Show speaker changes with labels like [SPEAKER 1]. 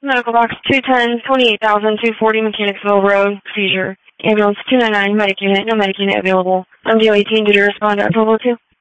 [SPEAKER 1] Medical box 210, 28,240 Mechanicsville Road, seizure. Ambulance 299, Medic unit, no Medic unit available. MDO 18, did you respond to 1202?